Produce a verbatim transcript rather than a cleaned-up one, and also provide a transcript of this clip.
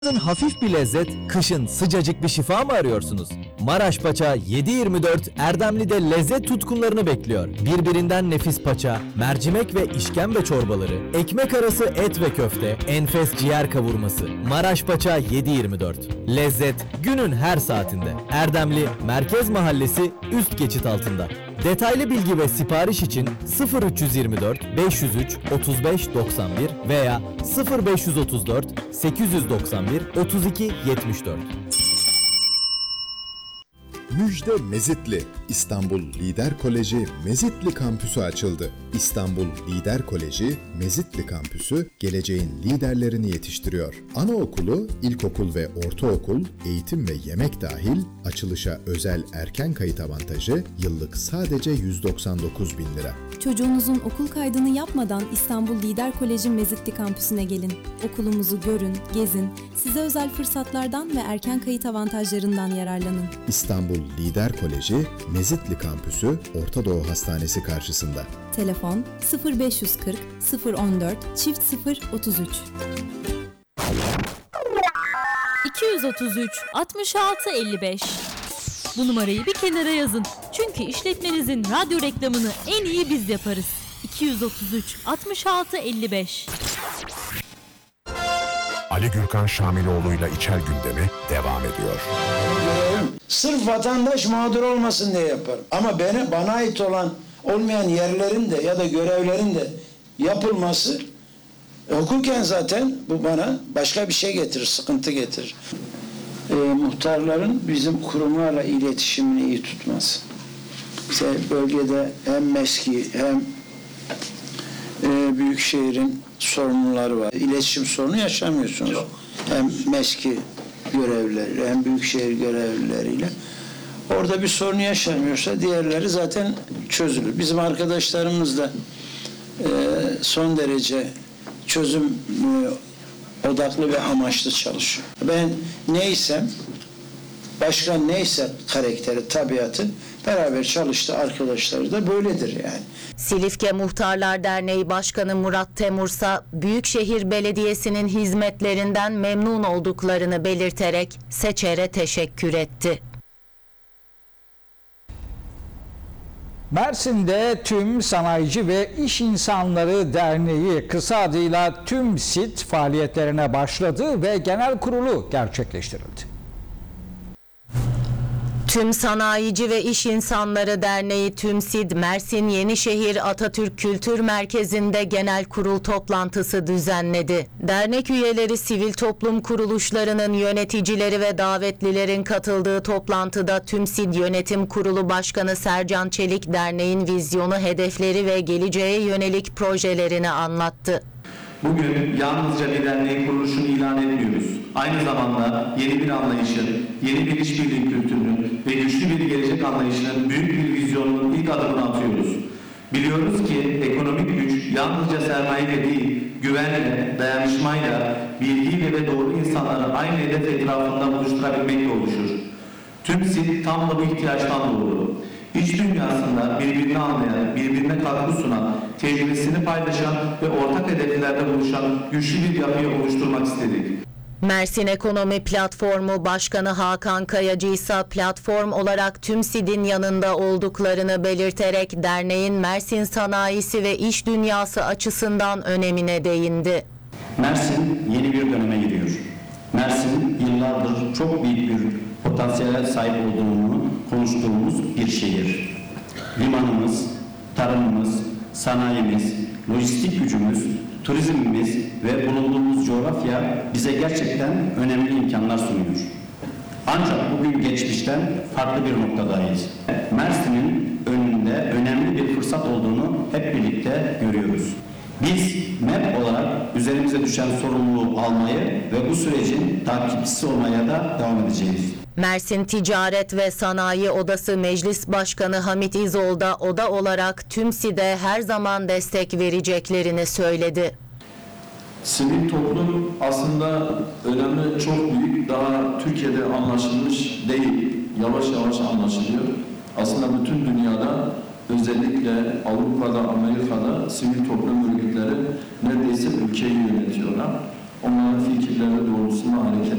Yazın hafif bir lezzet, kışın sıcacık bir şifa mı arıyorsunuz? Maraş Paça yedi yirmi dört Erdemli'de lezzet tutkunlarını bekliyor. Birbirinden nefis paça, mercimek ve işkembe çorbaları, ekmek arası et ve köfte, enfes ciğer kavurması. Maraş Paça yedi yirmi dört. Lezzet günün her saatinde. Erdemli Merkez Mahallesi üst geçit altında. Detaylı bilgi ve sipariş için sıfır üç yirmi dört beş yüz üç otuz beş doksan bir veya sıfır beş otuz dört sekiz yüz doksan bir otuz iki yetmiş dört. Müjde Mezitli, İstanbul Lider Koleji Mezitli Kampüsü açıldı. İstanbul Lider Koleji Mezitli Kampüsü geleceğin liderlerini yetiştiriyor. Anaokulu, ilkokul ve ortaokul, eğitim ve yemek dahil açılışa özel erken kayıt avantajı yıllık sadece yüz doksan dokuz bin lira. Çocuğunuzun okul kaydını yapmadan İstanbul Lider Koleji Mezitli Kampüsü'ne gelin. Okulumuzu görün, gezin, size özel fırsatlardan ve erken kayıt avantajlarından yararlanın. İstanbul Lider Koleji Mezitli Kampüsü Orta Doğu Hastanesi karşısında. Telefon sıfır beş kırk sıfır on dört çift sıfır otuz üç. iki yüz otuz üç altmış altı elli beş. Bu numarayı bir kenara yazın. Çünkü işletmenizin radyo reklamını en iyi biz yaparız. iki yüz otuz üç altmış altı elli beş. Ali Gürkan Şamiloğlu'yla İçer Gündemi devam ediyor. Sırf vatandaş mağdur olmasın diye yaparım. Ama bana, bana ait olan olmayan yerlerin de ya da görevlerin de yapılması hukuken zaten bu bana başka bir şey getirir, sıkıntı getirir. E, muhtarların bizim kurumlarla iletişimini iyi tutması. İşte bölgede hem meski hem e, büyükşehirin sorunları var. İletişim sorunu yaşamıyorsunuz. Yok. Hem meski görevlileri hem büyükşehir görevlileriyle. Orada bir sorun yaşanmıyorsa diğerleri zaten çözülür. Bizim arkadaşlarımız da e, son derece çözüm e, odaklı ve amaçlı çalışıyor. Ben neysem, başkan neyse karakteri, tabiatı beraber çalıştı arkadaşları da böyledir yani. Silifke Muhtarlar Derneği Başkanı Murat Temursa, Büyükşehir Belediyesi'nin hizmetlerinden memnun olduklarını belirterek Seçer'e teşekkür etti. Mersin'de Tüm Sanayici ve İş İnsanları Derneği, kısa adıyla TÜMSİD faaliyetlerine başladı ve genel kurulu gerçekleştirildi. Tüm Sanayici ve İş İnsanları Derneği TÜMSİD, Mersin Yenişehir Atatürk Kültür Merkezi'nde genel kurul toplantısı düzenledi. Dernek üyeleri, sivil toplum kuruluşlarının yöneticileri ve davetlilerin katıldığı toplantıda TÜMSİD Yönetim Kurulu Başkanı Sercan Çelik, derneğin vizyonu, hedefleri ve geleceğe yönelik projelerini anlattı. Bugün yalnızca bir derneğin kuruluşunu ilan etmiyoruz. Aynı zamanda yeni bir anlayışın, yeni bir işbirliği kültürünün ve güçlü bir gelecek anlayışının büyük bir vizyonunun ilk adımını atıyoruz. Biliyoruz ki ekonomik güç yalnızca sermayeyle değil, güvenle, dayanışmayla, bilgiyle ve doğru insanları aynı hedef etrafında buluşturabilmekle oluşur. TÜMSİD tam da bu ihtiyaçtan doğdu. İç dünyasında birbirini anlayan, birbirine katkı sunan, tecrübesini paylaşan ve ortak hedeflerde buluşan güçlü bir yapıyı oluşturmak istedik. Mersin Ekonomi Platformu Başkanı Hakan Kayacı ise platform olarak TÜMSİD'in yanında olduklarını belirterek derneğin Mersin sanayisi ve iş dünyası açısından önemine değindi. Mersin yeni bir döneme giriyor. Mersin yıllardır çok büyük bir potansiyele sahip olduğunu konuştuğumuz bir şehir. Limanımız, tarımımız, sanayimiz, lojistik gücümüz, turizmimiz ve bulunduğumuz coğrafya bize gerçekten önemli imkanlar sunuyor. Ancak bugün geçmişten farklı bir noktadayız. Mersin'in önünde önemli bir fırsat olduğunu hep birlikte görüyoruz. Biz M E P olarak üzerimize düşen sorumluluğu almayı ve bu sürecin takipçisi olmaya da devam edeceğiz. Mersin Ticaret ve Sanayi Odası Meclis Başkanı Hamit İzol da oda olarak TÜMSİD'e her zaman destek vereceklerini söyledi. Sivil toplum aslında önemi çok büyük, daha Türkiye'de anlaşılmış değil, yavaş yavaş anlaşılıyor. Aslında bütün dünyada, özellikle Avrupa'da, Amerika'da sivil toplum örgütleri neredeyse ülkeyi yönetiyorlar. onların fikirleri doğrultusunda hareket